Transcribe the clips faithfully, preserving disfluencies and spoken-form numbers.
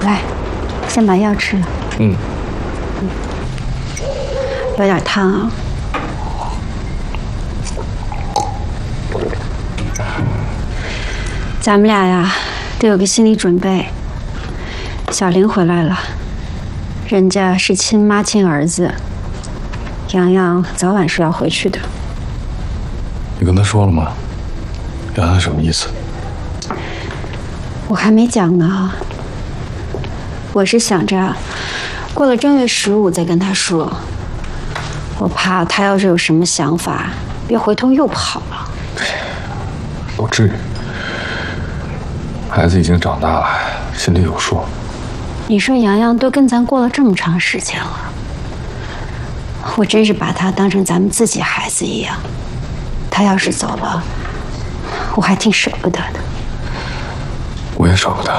来，先把药吃了。 嗯。 嗯，有点烫啊。咱们俩呀，得有个心理准备。小玲回来了，人家是亲妈亲儿子，洋洋早晚是要回去的。 你跟他说了吗？洋洋什么意思？ 我还没讲呢。我是想着，过了正月十五再跟他说。我怕他要是有什么想法，别回头又跑了。 不至于。孩子已经长大了，心里有数。 你说洋洋都跟咱过了这么长时间了，我真是把他当成咱们自己孩子一样。他要是走了，我还挺舍不得的。 我也舍不得。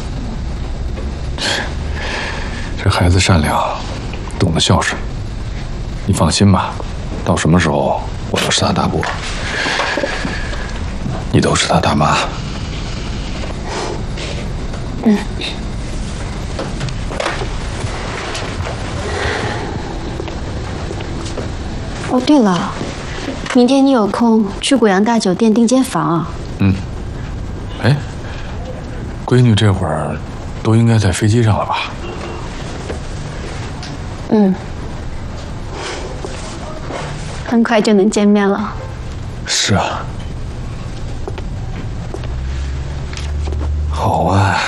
这孩子善良，懂得孝顺。你放心吧，到什么时候我都是他大伯，你都是他大妈。 嗯。哦，对了，明天你有空去古阳大酒店订间房啊？ 嗯。哎，闺女这会儿都应该在飞机上了吧？ 嗯。很快就能见面了。 是啊。好啊。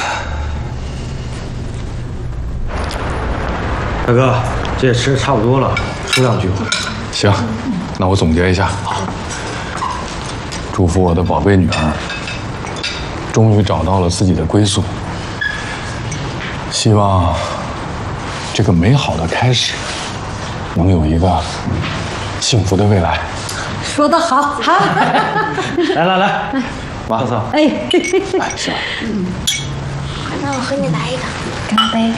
大哥，这也吃的差不多了，说两句话。 行，那我总结一下。祝福我的宝贝女儿，终于找到了自己的归宿。希望这个美好的开始，能有一个幸福的未来。 说得好，好。 来来来，妈，嫂。 哎， 哎，行。 嗯， 那我和你来一个，干杯。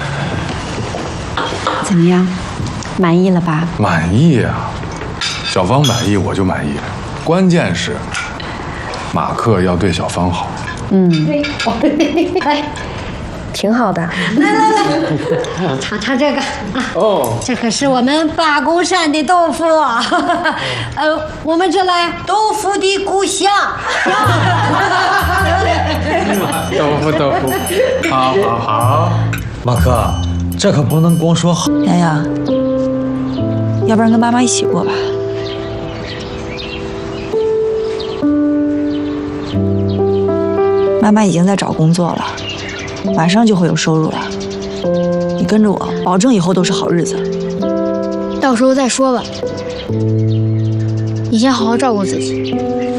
怎么样，满意了吧？ 满意啊，小芳满意我就满意。关键是马克要对小芳好。 嗯， 来，挺好的。来来来，尝尝这个啊。哦，这可是我们八公山的豆腐啊，呃，我们这来豆腐的故乡。 豆腐豆腐，好好好。 马克，这可不能光说好。 洋洋，要不然跟妈妈一起过吧。妈妈已经在找工作了，马上就会有收入了。你跟着我，保证以后都是好日子。 到时候再说吧。你先好好照顾自己。